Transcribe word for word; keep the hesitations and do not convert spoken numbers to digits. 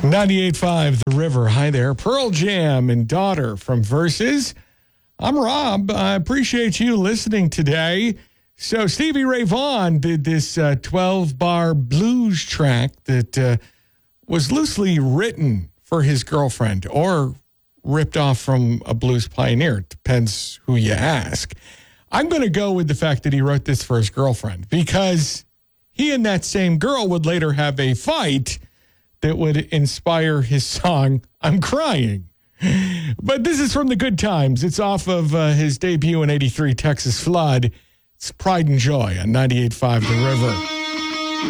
ninety-eight point five The River. Hi there. Pearl Jam and Daughter from Versus. I'm Rob. I appreciate you listening today. So Stevie Ray Vaughan did this uh, twelve-bar blues track that uh, was loosely written for his girlfriend or ripped off from a blues pioneer. It depends who you ask. I'm going to go with the fact that he wrote this for his girlfriend because he and that same girl would later have a fight that would inspire his song, I'm Crying. But this is from the Good Times. It's off of uh, his debut in eighty-three, Texas Flood. It's Pride and Joy on ninety-eight point five The River.